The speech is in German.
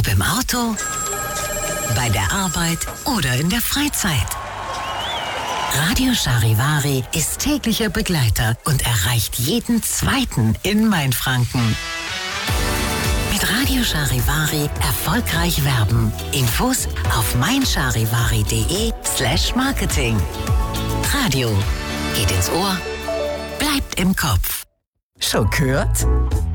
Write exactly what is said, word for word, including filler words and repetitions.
Ob im Auto, bei der Arbeit oder in der Freizeit. Radio Charivari ist täglicher Begleiter und erreicht jeden Zweiten in Mainfranken. Mit Radio Charivari erfolgreich werben. Infos auf meincharivari.de slash Marketing. Radio geht ins Ohr, bleibt im Kopf. Schon gehört?